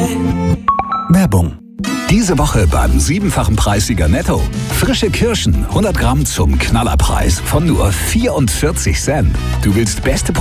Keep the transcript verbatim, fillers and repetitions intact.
Werbung. Diese Woche beim siebenfachen Preissieger Netto. Frische Kirschen, hundert Gramm zum Knallerpreis von nur vierundvierzig Cent. Du willst beste